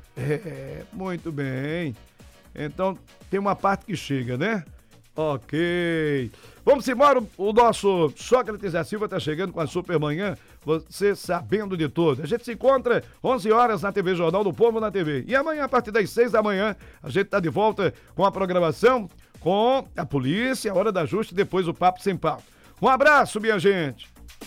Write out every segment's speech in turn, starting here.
Muito bem. Então, tem uma parte que chega, né? Ok. Vamos embora, o nosso Sócrates da Silva está chegando com a Supermanhã, você sabendo de tudo. A gente se encontra 11 horas na TV Jornal do Povo na TV. E amanhã, a partir das 6 da manhã, a gente está de volta com a programação, com a polícia, a hora da ajuste e depois o Papo Sem Pauta. Um abraço, minha gente.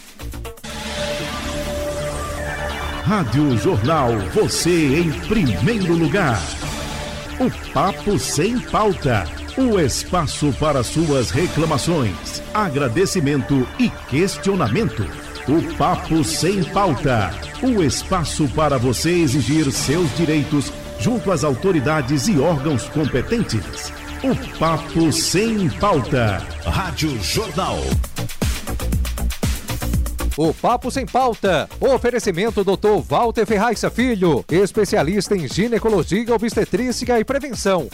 Rádio Jornal, você em primeiro lugar. O Papo Sem Pauta. O espaço para suas reclamações, agradecimento e questionamento. O Papo Sem Pauta. O espaço para você exigir seus direitos junto às autoridades e órgãos competentes. O Papo Sem Pauta. Rádio Jornal. O Papo Sem Pauta. Oferecimento Dr. Walter Ferraz Filho, especialista em ginecologia, obstetrícia e prevenção.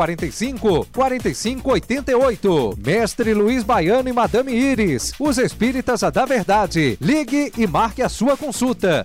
3045-4588. Mestre Luiz Baiano e Madame Iris, os espíritas da verdade. Ligue e marque a sua consulta.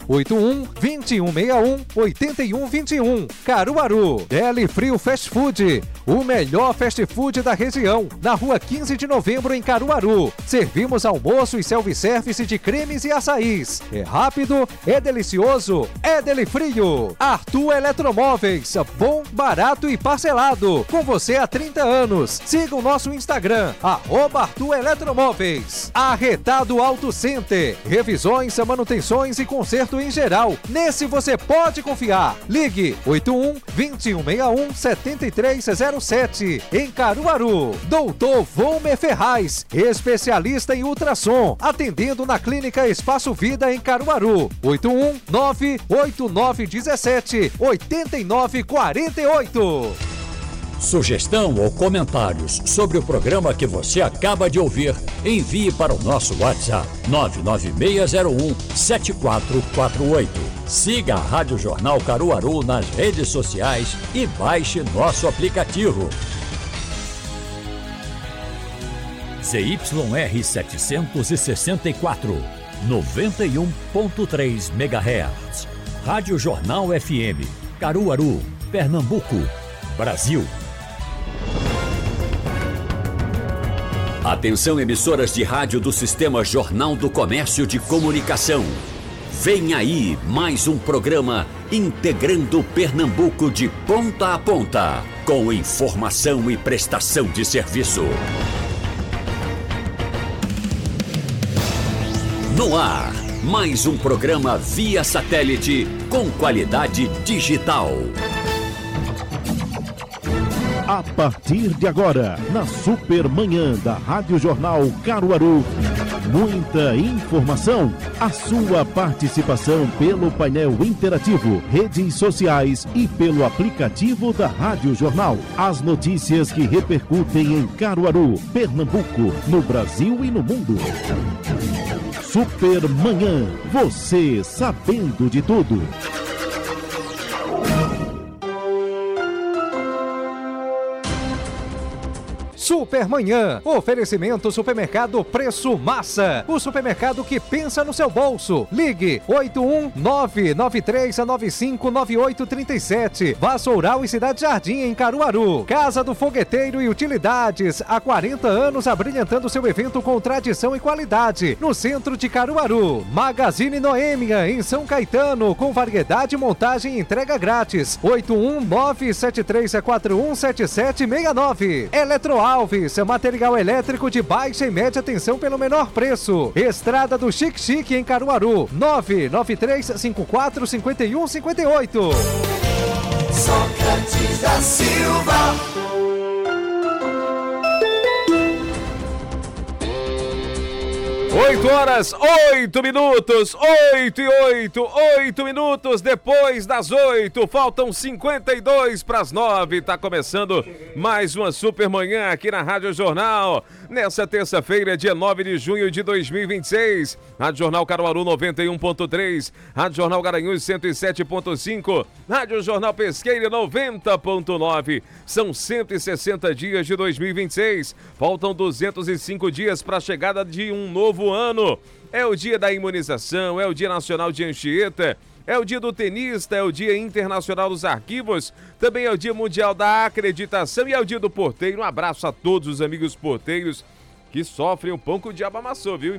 81-2161-8121. Caruaru. Deli Frio Fast Food, o melhor fast food da região. Na rua 15 de novembro, em Caruaru. Servimos almoço e self-service de cremes e açaís. É rápido, é delicioso, é Deli Frio. Arthur Eletromóveis, bom, barato e parcelado. Com você há 30 anos. Siga o nosso Instagram, @Arthur Eletromóveis. Arretado Auto Center. Revisões, manutenções e conserto em geral. Nesse você pode confiar. Ligue 81-2161-7307. Em Caruaru. Doutor Volmer Ferraz, especialista em ultrassom. Atendendo na Clínica Espaço Vida em Caruaru. 81-98917-8948. Sugestão ou comentários sobre o programa que você acaba de ouvir, envie para o nosso WhatsApp 99601-7448. Siga a Rádio Jornal Caruaru nas redes sociais e baixe nosso aplicativo. ZYR 764, 91.3 MHz. Rádio Jornal FM, Caruaru, Pernambuco, Brasil. Atenção, emissoras de rádio do Sistema Jornal do Comércio de Comunicação. Vem aí mais um programa integrando Pernambuco de ponta a ponta, com informação e prestação de serviço. No ar, mais um programa via satélite com qualidade digital. A partir de agora, na Supermanhã da Rádio Jornal Caruaru, muita informação, a sua participação pelo painel interativo, redes sociais e pelo aplicativo da Rádio Jornal. As notícias que repercutem em Caruaru, Pernambuco, no Brasil e no mundo. Supermanhã, você sabendo de tudo. Supermanhã, oferecimento Supermercado Preço Massa, o supermercado que pensa no seu bolso. Ligue 81993959837. Vassoural e Cidade Jardim em Caruaru. Casa do Fogueteiro e Utilidades, há 40 anos abrilhantando seu evento com tradição e qualidade, no centro de Caruaru. Magazine Noêmia em São Caetano, com variedade, montagem e entrega grátis. 81973417769. Eletroalves, material elétrico de baixa e média tensão pelo menor preço. Estrada do Chique Chique em Caruaru. 993545158. Sócrates da Silva. 8 horas, 8 minutos, 8 e 8, 8 minutos depois das 8, faltam 52 para as 9, tá começando mais uma Supermanhã aqui na Rádio Jornal, nessa terça-feira, dia 9 de junho de 2026, Rádio Jornal Caruaru 91.3, Rádio Jornal Garanhuns 107.5, Rádio Jornal Pesqueira 90.9, são 160 dias de 2026, faltam 205 dias para a chegada de um novo ano. É o dia da imunização, é o dia nacional de Anchieta, É o dia do tenista, é o dia internacional dos arquivos, também é o dia mundial da acreditação e é o dia do porteiro. Um abraço a todos os amigos porteiros que sofrem o pão que o diabo amassou, viu?